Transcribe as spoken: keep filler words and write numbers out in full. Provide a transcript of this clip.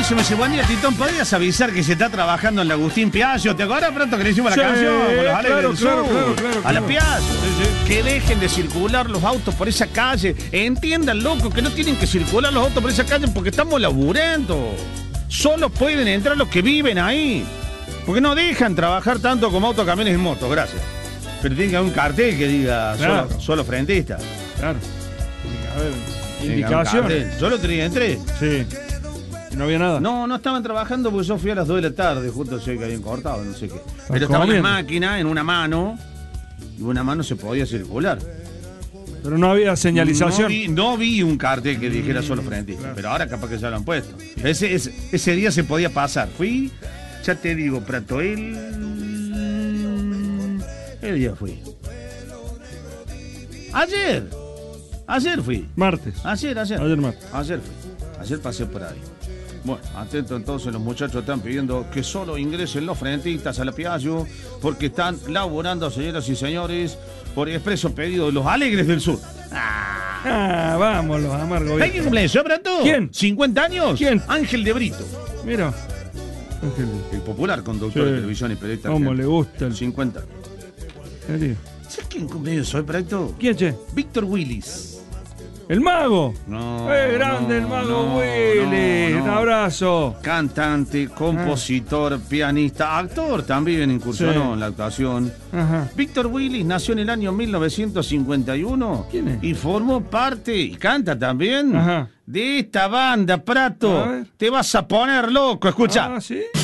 Mauricio me dice, buen día, Titón, ¿podrías avisar que se está trabajando en la Agustín Piaggio? ¿Te acuerdas pronto que le hicimos Sí, la canción con los Alegres claro, del claro, Sur? claro, claro, A la claro. Piaggio. Sí, sí. Que dejen de circular los autos por esa calle. Entiendan, loco, que no tienen que circular los autos por esa calle porque estamos laburentos. Solo pueden entrar los que viven ahí. Porque no dejan trabajar tanto como autos, camiones y motos, gracias. Pero tiene que haber un cartel que diga Claro. solo, solo frentista. Claro. Tiene que haber Tiene que haber un indicaciones. cartel. Yo lo tenía, entré. Sí. Y no había nada. No, no estaban trabajando porque yo fui a las dos de la tarde, justo sé que habían cortado, no sé qué. Pero Están estaba la comiendo. máquina en una mano y una mano se podía circular. Pero no había señalización. No vi, no vi un cartel que dijera solo frentista, claro. pero ahora capaz que ya lo han puesto. Ese, ese, ese día se podía pasar. Fui, ya te digo, Prato, el... El día fui. Ayer. Ayer fui. Martes. Ayer, ayer. Ayer martes. Ayer fui. Ayer pasé por ahí. Bueno, atento entonces, los muchachos están pidiendo que solo ingresen los frentistas a la Piaggio porque están laborando, señoras y señores, por expreso pedido de los Alegres del Sur. Ah, vamos, los amargos. ¿Hay que cumpleaños, Prato? ¿Quién? ¿cincuenta años? ¿Quién? Ángel de Brito, Mira. Ángel, el popular conductor Sí. de televisión y periodista. cómo argentino. le gusta el cincuenta. serio. ¿Sabes quién cumpleaños hoy, Prato? ¿Quién, che? Víctor Willis. ¿El mago? No. ¡Eh, grande no, el mago no, Willy! no, no. Un abrazo. Cantante, compositor, pianista, actor también incursionó Sí. en la actuación. Ajá. Víctor Willis nació en el año mil novecientos cincuenta y uno. ¿Quién es? Y formó parte, y canta también, Ajá. de esta banda, Prato. A ver. Te vas a poner loco, escucha. Ah, ¿sí?